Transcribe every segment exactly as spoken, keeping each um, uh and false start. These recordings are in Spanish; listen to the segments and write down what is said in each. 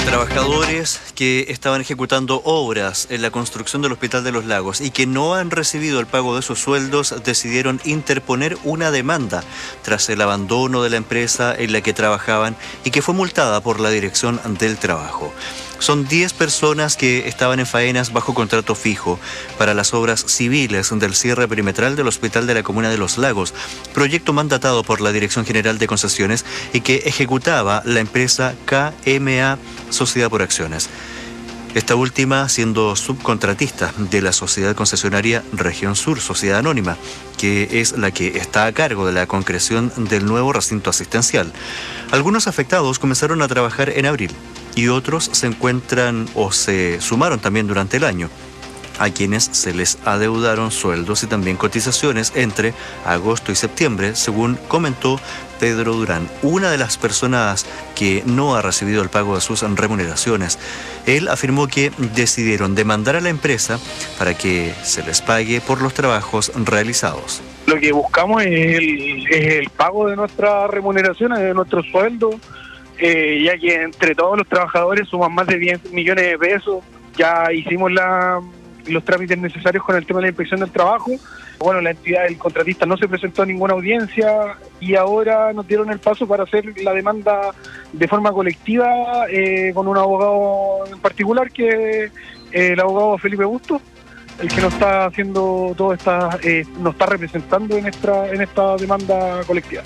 Trabajadores que estaban ejecutando obras en la construcción del Hospital de los Lagos y que no han recibido el pago de sus sueldos decidieron interponer una demanda tras el abandono de la empresa en la que trabajaban y que fue multada por la Dirección del Trabajo. Son diez personas que estaban en faenas bajo contrato fijo para las obras civiles del cierre perimetral del Hospital de la Comuna de Los Lagos, proyecto mandatado por la Dirección General de Concesiones y que ejecutaba la empresa K M A Sociedad por Acciones. Esta última siendo subcontratista de la sociedad concesionaria Región Sur, Sociedad Anónima, que es la que está a cargo de la concreción del nuevo recinto asistencial. Algunos afectados comenzaron a trabajar en abril y otros se encuentran o se sumaron también durante el año, a quienes se les adeudaron sueldos y también cotizaciones entre agosto y septiembre, según comentó Pedro Durán, una de las personas que no ha recibido el pago de sus remuneraciones. Él afirmó que decidieron demandar a la empresa para que se les pague por los trabajos realizados. Lo que buscamos es el, es el pago de nuestras remuneraciones, de nuestros sueldos, eh, ya que entre todos los trabajadores suman más de diez millones de pesos. Ya hicimos la... los trámites necesarios con el tema de la inspección del trabajo. Bueno, la entidad del contratista no se presentó a ninguna audiencia y ahora nos dieron el paso para hacer la demanda de forma colectiva eh, con un abogado en particular, que es eh, el abogado Felipe Busto, el que nos está haciendo todo esta, eh, nos está representando en esta, en esta demanda colectiva.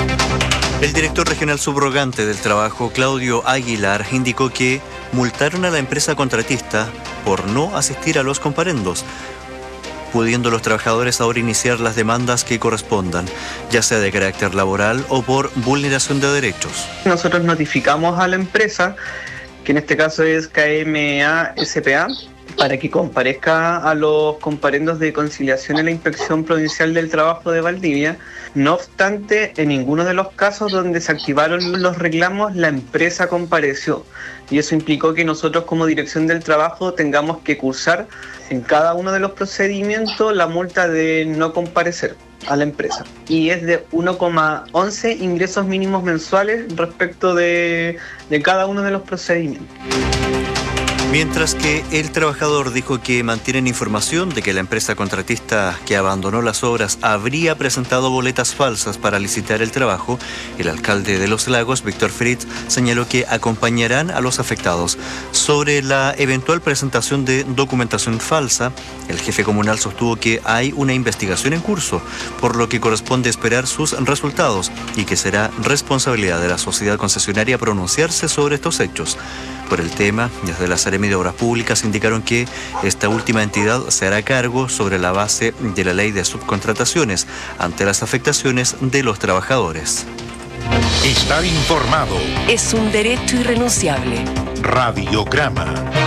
El director regional subrogante del trabajo, Claudio Aguilar, indicó que multaron a la empresa contratista por no asistir a los comparendos, pudiendo los trabajadores ahora iniciar las demandas que correspondan, ya sea de carácter laboral o por vulneración de derechos. Nosotros notificamos a la empresa, que en este caso es K M A S P A, para que comparezca a los comparendos de conciliación en la Inspección Provincial del Trabajo de Valdivia. No obstante, en ninguno de los casos donde se activaron los reclamos, la empresa compareció. Y eso implicó que nosotros como Dirección del Trabajo tengamos que cursar en cada uno de los procedimientos la multa de no comparecer a la empresa. Y es de uno coma once ingresos mínimos mensuales respecto de, de cada uno de los procedimientos. Mientras que el trabajador dijo que mantienen información de que la empresa contratista que abandonó las obras habría presentado boletas falsas para licitar el trabajo, el alcalde de Los Lagos, Víctor Fritz, señaló que acompañarán a los afectados. Sobre la eventual presentación de documentación falsa, el jefe comunal sostuvo que hay una investigación en curso, por lo que corresponde esperar sus resultados y que será responsabilidad de la sociedad concesionaria pronunciarse sobre estos hechos. Por el tema, desde la Seremi de Obras Públicas indicaron que esta última entidad se hará cargo sobre la base de la ley de subcontrataciones ante las afectaciones de los trabajadores. Estar informado es un derecho irrenunciable. Radiograma.